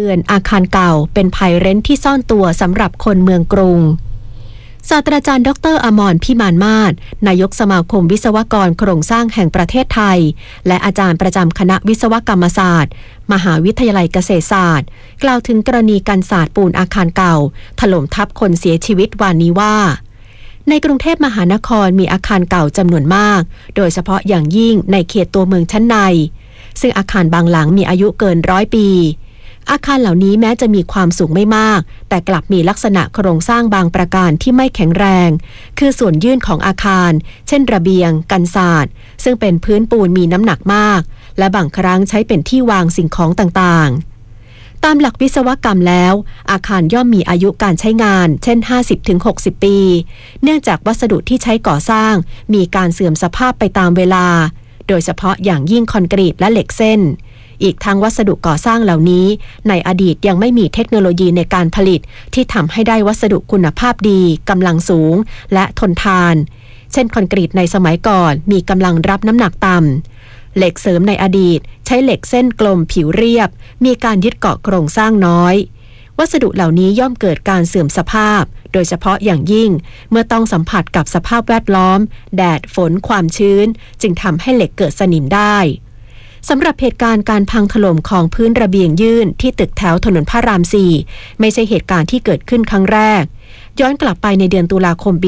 ตือนอาคารเก่าเป็นภัยเร้นที่ซ่อนตัวสำหรับคนเมืองกรุงศาสตราจารย์ดร.อมรพิมานมาศนายกสมาคมวิศวกรโครงสร้างแห่งประเทศไทยและอาจารย์ประจำคณะวิศวกรรมศาสตร์มหาวิทยาลัยเกษตรศาสตร์กล่าวถึงกรณีการสาดปูนอาคารเก่าถล่มทับคนเสียชีวิตวันนี้ว่าในกรุงเทพมหานครมีอาคารเก่าจำนวนมากโดยเฉพาะอย่างยิ่งในเขตตัวเมืองชั้นในซึ่งอาคารบางหลังมีอายุเกิน100 ปีอาคารเหล่านี้แม้จะมีความสูงไม่มากแต่กลับมีลักษณะโครงสร้างบางประการที่ไม่แข็งแรงคือส่วนยื่นของอาคารเช่นระเบียงกันศาสตร์ซึ่งเป็นพื้นปูนมีน้ำหนักมากและบางครั้งใช้เป็นที่วางสิ่งของต่างๆตามหลักวิศวกรรมแล้วอาคารย่อมมีอายุการใช้งานเช่น 50-60 ปีเนื่องจากวัสดุที่ใช้ก่อสร้างมีการเสื่อมสภาพไปตามเวลาโดยเฉพาะอย่างยิ่งคอนกรีตและเหล็กเส้นอีกทั้งวัสดุก่อสร้างเหล่านี้ในอดีตยังไม่มีเทคโนโลยีในการผลิตที่ทำให้ได้วัสดุคุณภาพดีกำลังสูงและทนทานเช่นคอนกรีตในสมัยก่อนมีกำลังรับน้ำหนักต่ำเหล็กเสริมในอดีตใช้เหล็กเส้นกลมผิวเรียบมีการยึดเกาะโครงสร้างน้อยวัสดุเหล่านี้ย่อมเกิดการเสื่อมสภาพโดยเฉพาะอย่างยิ่งเมื่อต้องสัมผัสกับสภาพแวดล้อมแดดฝนความชื้นจึงทำให้เหล็กเกิดสนิมได้สำหรับเหตุการณ์การพังถล่มของพื้นระเบียงยื่นที่ตึกแถวถนนพระราม 4ไม่ใช่เหตุการณ์ที่เกิดขึ้นครั้งแรกย้อนกลับไปในเดือนตุลาคมปี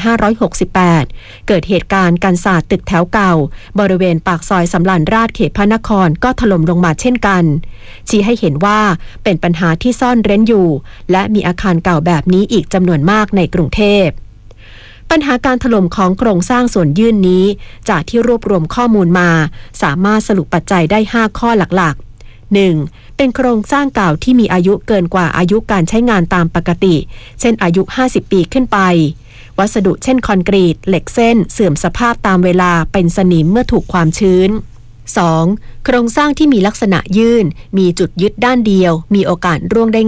2568 เกิดเหตุการณ์การสาดตึกแถวเก่าบริเวณปากซอยสำราญราษฎร์เขตพระนครก็ถล่มลงมาเช่นกันชี้ให้เห็นว่าเป็นปัญหาที่ซ่อนเร้นอยู่และมีอาคารเก่าแบบนี้อีกจำนวนมากในกรุงเทพปัญหาการถล่มของโครงสร้างส่วนยื่นนี้จากที่รวบรวมข้อมูลมาสามารถสรุปปัจจัยได้ 5 ข้อหลักๆ 1. เป็นโครงสร้างเก่าที่มีอายุเกินกว่าอายุการใช้งานตามปกติเช่นอายุ 50 ปีขึ้นไปวัสดุเช่นคอนกรีตเหล็กเส้นเสื่อมสภาพตามเวลาเป็นสนิมเมื่อถูกความชื้น 2. โครงสร้างที่มีลักษณะยื่นมีจุดยึดด้านเดียวมีโอกาสร่วงได้